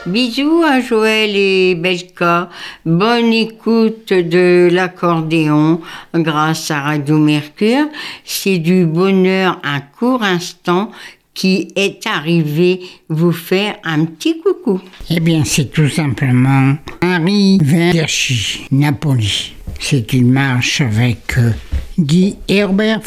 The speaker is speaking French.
Bisous à Joël et Belka. Bonne écoute de l'accordéon grâce à Radio Mercure. C'est du bonheur un court instant qui est arrivé vous faire un petit coucou. Eh bien, c'est tout simplement Henri Verchi, Napoli. C'est une marche avec Guy Herbert